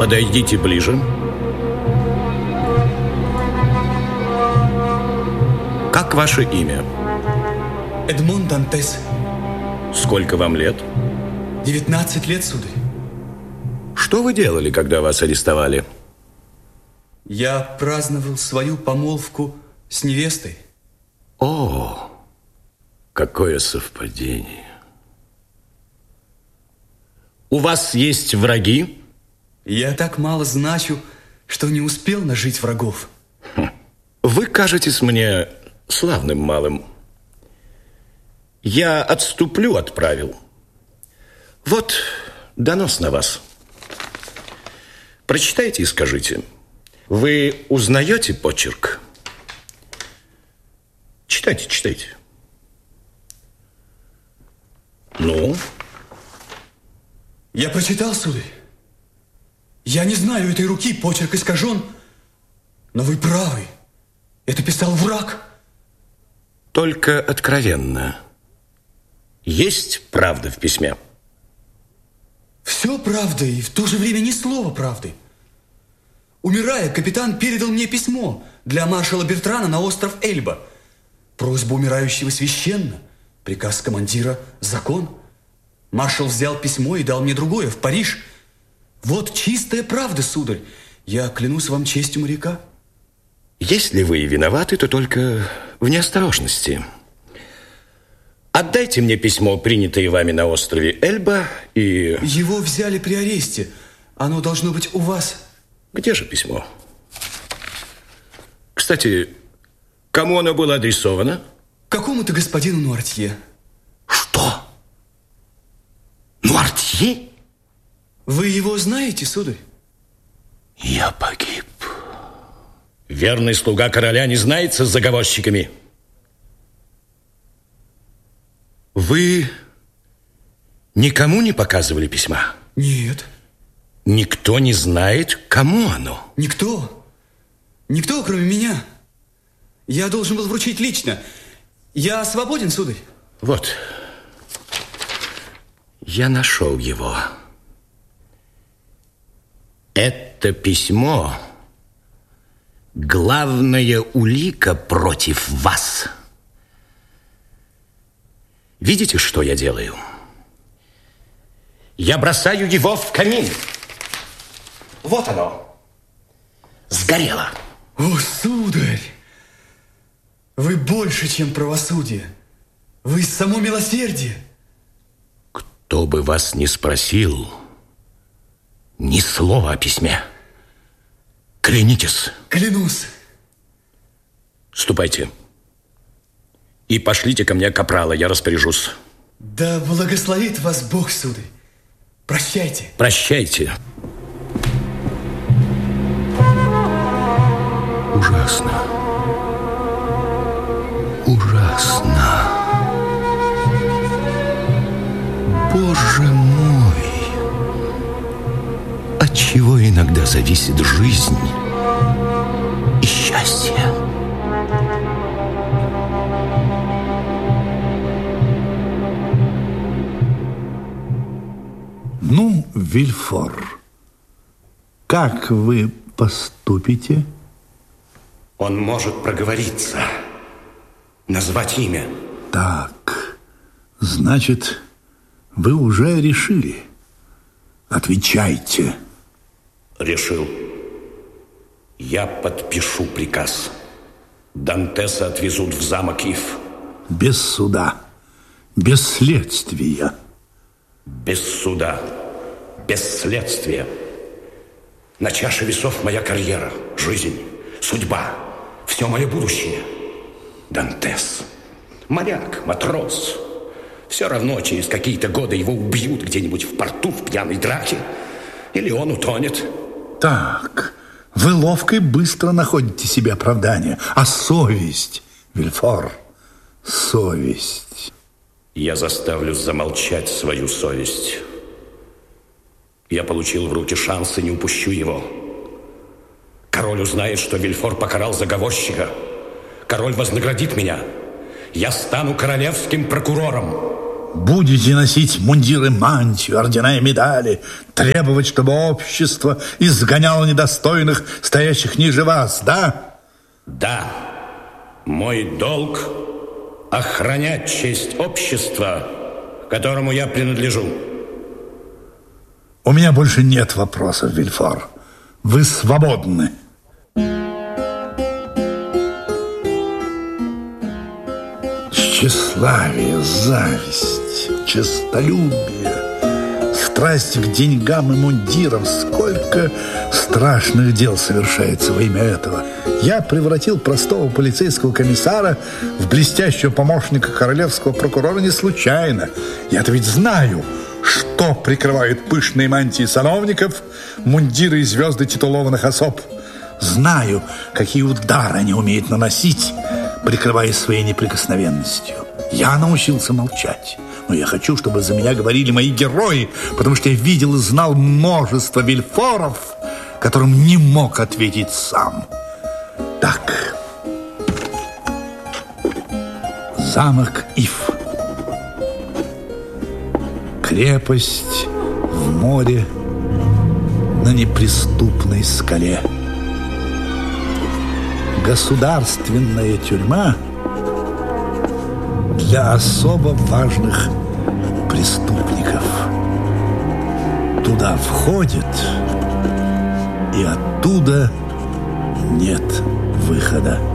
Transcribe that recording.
Подойдите ближе. Как ваше имя? Эдмон Дантес. Сколько вам лет? 19 лет, сударь. Что вы делали, когда вас арестовали? Я праздновал свою помолвку с невестой. О, какое совпадение. У вас есть враги? Я так мало значу, что не успел нажить врагов. Вы кажетесь мне славным малым. Я отступлю от правил. Вот донос на вас. Прочитайте и скажите. Вы узнаете почерк? Читайте, читайте. Ну? Я прочитал, сударь. Я не знаю этой руки, почерк искажен. Но вы правы. Это писал враг. Только откровенно. Есть правда в письме? Все правда, и в то же время ни слова правды. Умирая, капитан передал мне письмо для маршала Бертрана на остров Эльба. Просьба умирающего священна, приказ командира – закон. Маршал взял письмо и дал мне другое, в Париж. Вот чистая правда, сударь. Я клянусь вам честью моряка. Если вы и виноваты, то только в неосторожности. Отдайте мне письмо, принятое вами на острове Эльба, и... Его взяли при аресте. Оно должно быть у вас. Где же письмо? Кстати, кому оно было адресовано? Какому-то господину Нуартье. Что? Нуартье? Вы его знаете, сударь? Я погиб. Верный слуга короля не знается с заговорщиками. Вы никому не показывали письма? Нет. Никто не знает, кому оно? Никто. Никто, кроме меня. Я должен был вручить лично. Я свободен, сударь? Вот. Я нашел его. Это письмо – главная улика против вас. Видите, что я делаю? Я бросаю его в камин. Вот оно. Сгорело. О, сударь! Вы больше, чем правосудие. Вы само милосердие. Кто бы вас ни спросил, ни слова о письме. Клянитесь. Клянусь. Ступайте. И пошлите ко мне капрала, я распоряжусь. Да благословит вас Бог, сударь. Прощайте. Прощайте. Ужасно. Ужасно. Боже мой. От чего иногда зависит жизнь и счастье? Ну, Вильфор, как вы поступите? Он может проговориться, назвать имя. Так, значит, вы уже решили. Отвечайте. Решил. Я подпишу приказ. Дантеса отвезут в замок Иф. Без суда, без следствия. Без суда, без следствия. На чаше весов моя карьера, жизнь, судьба, все мое будущее. Дантес, моряк, матрос. Все равно через какие-то годы его убьют где-нибудь в порту в пьяной драке. Или он утонет. Так, вы ловко и быстро находите себе оправдание. А совесть, Вильфор, совесть... Я заставлю замолчать свою совесть. Я получил в руки шанс и не упущу его. Король узнает, что Вильфор покарал заговорщика. Король вознаградит меня. Я стану королевским прокурором. Будете носить мундиры, мантию, ордена и медали, требовать, чтобы общество изгоняло недостойных, стоящих ниже вас, да? Да. Мой долг – охранять честь общества, которому я принадлежу. У меня больше нет вопросов, Вильфор. Вы свободны. Тщеславие, зависть, честолюбие, страсть к деньгам и мундирам. Сколько страшных дел совершается во имя этого. Я превратил простого полицейского комиссара в блестящего помощника королевского прокурора не случайно. Я-то ведь знаю, что прикрывают пышные мантии сановников, мундиры и звезды титулованных особ. Знаю, какие удары они умеют наносить, прикрываясь своей неприкосновенностью. Я научился молчать, но я хочу, чтобы за меня говорили мои герои, потому что я видел и знал множество Вильфоров, которым не мог ответить сам. Так, замок Иф. Крепость в море на неприступной скале. Государственная тюрьма для особо важных преступников. Туда входит, и оттуда нет выхода.